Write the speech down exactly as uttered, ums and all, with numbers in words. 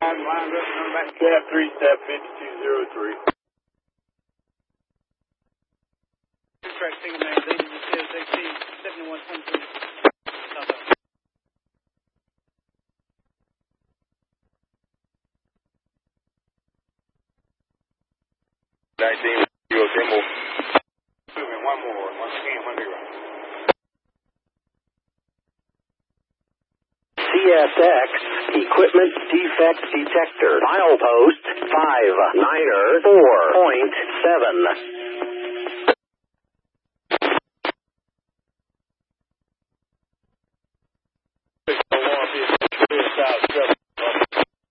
I'm lined up, coming back. Cab three, step fifty-two oh three. Track single man, leading the C S X T seventy-one twenty-three. nineteen, zero, demo. Moving, one more, once again, one zero. C S X Equipment Defect Detector. Milepost five niner four point seven.